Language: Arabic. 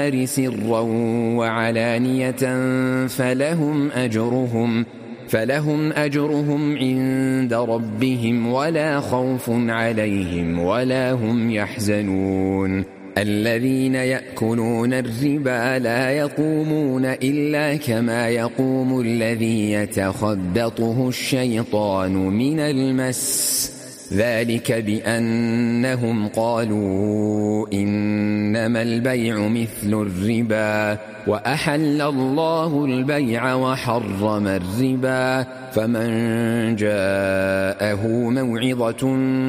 سرا وعلانية فلهم أجرهم عند ربهم ولا خوف عليهم ولا هم يحزنون. الذين يأكلون الربا لا يقومون إلا كما يقوم الذي يتخبطه الشيطان من المس، ذلك بأنهم قالوا إنما البيع مثل الربا وأحل الله البيع وحرم الربا. فمن جاءه موعظة